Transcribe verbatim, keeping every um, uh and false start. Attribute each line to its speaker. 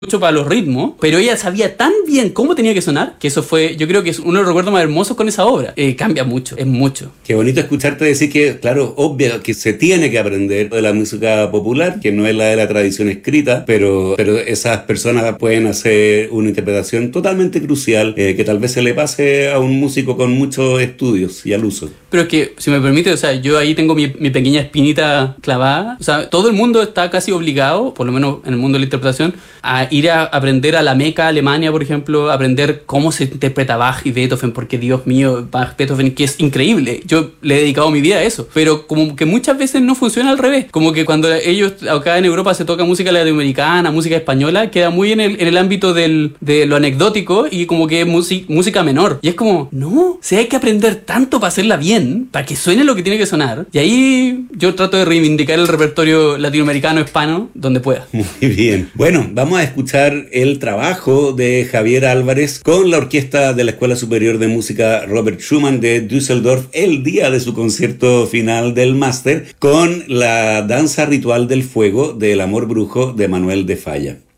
Speaker 1: mucho para los ritmos, pero ella sabía tan bien cómo tenía que sonar, que eso fue, yo creo que es uno de los recuerdos más hermosos con esa obra. Eh, cambia mucho, es mucho.
Speaker 2: Qué bonito escucharte decir que, claro, obvio que se tiene que aprender de la música popular, que no es la de la tradición escrita, pero, pero esas personas pueden hacer una interpretación totalmente crucial, eh, que tal vez se le pase a un músico con muchos estudios y al uso.
Speaker 1: Pero es que, si me permite, o sea, yo ahí tengo mi, mi pequeña espinita clavada. O sea, todo el mundo está casi obligado, por lo menos en el mundo de la interpretación, a ir a aprender a la Meca, Alemania, por ejemplo, a aprender cómo se interpreta Bach y Beethoven, porque Dios mío, Bach, Beethoven, que es increíble. Yo le he dedicado mi vida a eso, pero como que muchas veces no funciona al revés. Como que cuando ellos, acá en Europa se toca música latinoamericana, música española, queda muy en el, en el ámbito del, de lo anecdótico y como que es música, música menor. Y es como, no, si hay que aprender tanto para hacerla bien, para que suene lo que tiene que sonar. Y ahí yo trato de reivindicar el repertorio latinoamericano, hispano, donde pueda.
Speaker 2: Muy bien. Bueno, vamos a escuchar el trabajo de Javier Álvarez con la orquesta de la Escuela Superior de Música Robert Schumann de Düsseldorf el día de su concierto final del máster con la danza ritual del fuego del amor brujo de Manuel de Falla.